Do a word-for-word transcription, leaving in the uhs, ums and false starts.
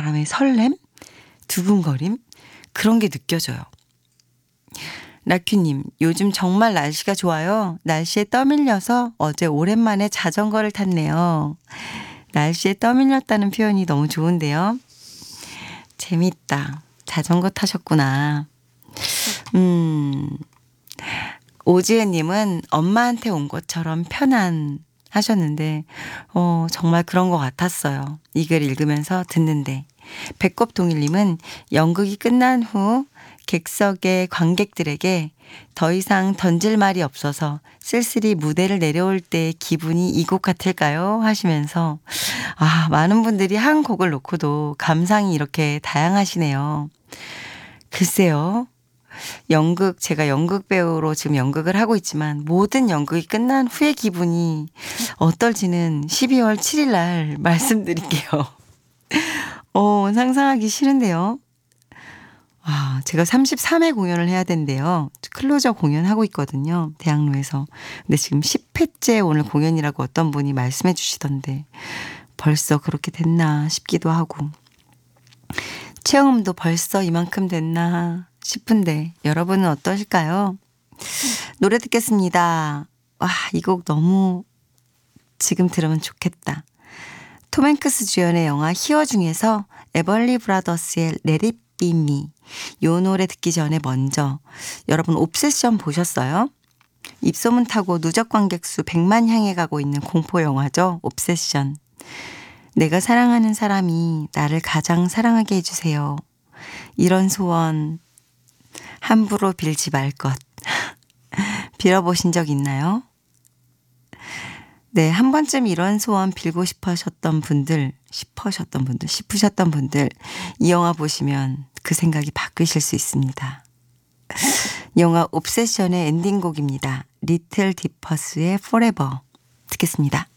바람의 설렘? 두근거림? 그런 게 느껴져요. 라큐님, 요즘 정말 날씨가 좋아요. 날씨에 떠밀려서 어제 오랜만에 자전거를 탔네요. 날씨에 떠밀렸다는 표현이 너무 좋은데요. 재밌다. 자전거 타셨구나. 음, 오지은님은 엄마한테 온 것처럼 편안 하셨는데 어, 정말 그런 것 같았어요. 이 글 읽으면서 듣는데. 배꼽동일님은 연극이 끝난 후 객석의 관객들에게 더 이상 던질 말이 없어서 쓸쓸히 무대를 내려올 때 기분이 이 곡 같을까요? 하시면서 아, 많은 분들이 한 곡을 놓고도 감상이 이렇게 다양하시네요. 글쎄요. 연극, 제가 연극 배우로 지금 연극을 하고 있지만 모든 연극이 끝난 후의 기분이 어떨지는 십이월 칠일 날 말씀드릴게요. 어, 상상하기 싫은데요. 아, 제가 삼십삼 회 공연을 해야 된대요. 클로저 공연하고 있거든요. 대학로에서. 근데 지금 십 회째 오늘 공연이라고 어떤 분이 말씀해 주시던데 벌써 그렇게 됐나 싶기도 하고 체험도 벌써 이만큼 됐나 싶은데 여러분은 어떠실까요? 노래 듣겠습니다. 와, 이 곡 너무 지금 들으면 좋겠다. 톰 행크스 주연의 영화 히어 중에서 에벌리 브라더스의 Let It Be Me 요 노래 듣기 전에 먼저 여러분 옵세션 보셨어요? 입소문 타고 누적 관객 수 백만 향해 가고 있는 공포 영화죠. 옵세션. 내가 사랑하는 사람이 나를 가장 사랑하게 해주세요. 이런 소원 함부로 빌지 말 것. 빌어보신 적 있나요? 네, 한 번쯤 이런 소원 빌고 싶으셨던 분들, 싶으셨던 분들, 싶으셨던 분들, 이 영화 보시면 그 생각이 바뀌실 수 있습니다. 영화 옵세션의 엔딩곡입니다. 리틀 디퍼스의 Forever 듣겠습니다.